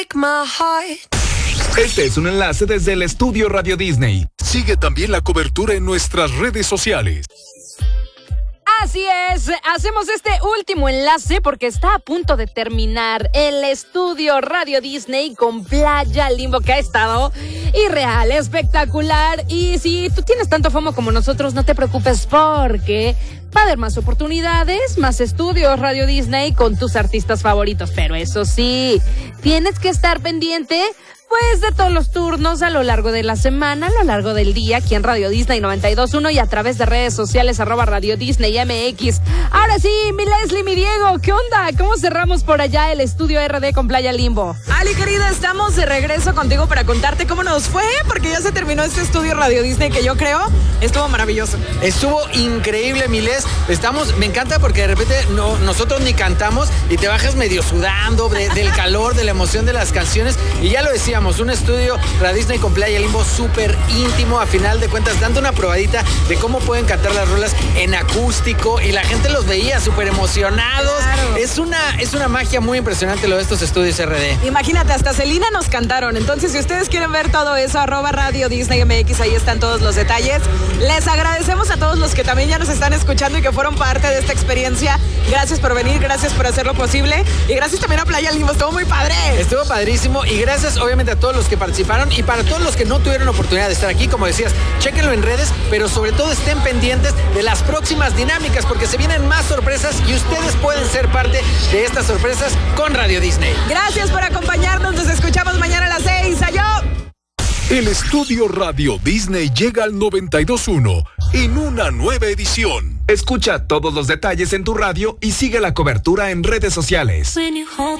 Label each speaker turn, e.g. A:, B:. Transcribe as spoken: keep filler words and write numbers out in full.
A: Este es un enlace desde el estudio Radio Disney.
B: Sigue también la cobertura en nuestras redes sociales.
C: Así es, hacemos este último enlace porque está a punto de terminar el estudio Radio Disney con Playa Limbo, que ha estado irreal, espectacular. Y si tú tienes tanto FOMO como nosotros, no te preocupes porque va a haber más oportunidades, más estudios Radio Disney con tus artistas favoritos. Pero eso sí, tienes que estar pendiente pues de todos los turnos a lo largo de la semana, a lo largo del día, aquí en Radio Disney noventa y dos punto uno y a través de redes sociales, arroba Radio Disney M X. Ahora sí, mi Leslie, mi Diego, ¿qué onda? ¿Cómo cerramos por allá el estudio R D con Playa Limbo?
D: Ali, querida, estamos de regreso contigo para contarte cómo nos fue, porque ya se terminó este estudio Radio Disney que yo creo estuvo maravilloso.
E: Estuvo increíble, Miles. Estamos, me encanta porque de repente no, nosotros ni cantamos y te bajas medio sudando de, del calor, de la emoción de las canciones. Y ya lo decíamos, un estudio Radio Disney con Playa Limbo súper íntimo, a final de cuentas, dando una probadita de cómo pueden cantar las rolas en acústico y la gente los veía súper emocionados. Claro. Es una, es una magia muy impresionante lo de estos estudios R D.
D: Imagínate, hasta Selena nos cantaron. Entonces, si ustedes quieren ver todo eso, arroba Radio Disney M X, ahí están todos los detalles. Les agradecemos a todos los que también ya nos están escuchando y que fueron parte de esta experiencia. Gracias por venir, gracias por hacerlo posible y gracias también a Playa Limbo, estuvo muy padre.
E: Estuvo padrísimo y gracias obviamente a todos los que participaron y para todos los que no tuvieron oportunidad de estar aquí, como decías, chéquenlo en redes, pero sobre todo estén pendientes de las próximas dinámicas porque se vienen más sorpresas y ustedes pueden ser parte de estas sorpresas con Radio Disney.
D: Gracias por acompañarnos, nos escuchamos mañana a las seis. ¡Adiós!
B: El estudio Radio Disney llega al noventa y dos punto uno en una nueva edición.
A: Escucha todos los detalles en tu radio y sigue la cobertura en redes sociales.